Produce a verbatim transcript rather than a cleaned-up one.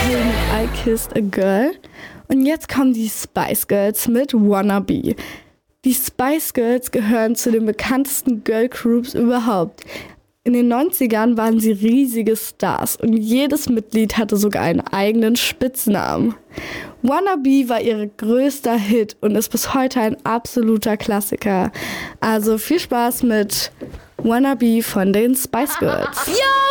Miley mit I Kissed a Girl. Und jetzt kommen die Spice Girls mit Wannabe. Die Spice Girls gehören zu den bekanntesten Girl Groups überhaupt. In den neunzigern waren sie riesige Stars und jedes Mitglied hatte sogar einen eigenen Spitznamen. Wannabe war ihr größter Hit und ist bis heute ein absoluter Klassiker. Also viel Spaß mit Wannabe von den Spice Girls. Ja!